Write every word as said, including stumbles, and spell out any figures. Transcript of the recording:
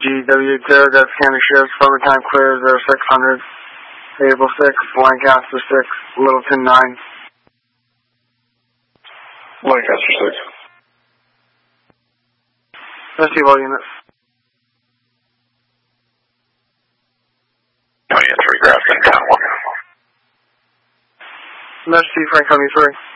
W two, that's County Sheriff's Department, time clear, zero six hundred, Able six, Lancaster six, Littleton nine. Lancaster six. Receive all units. County entry, Grafton, ten one. Emergency, Franconia three.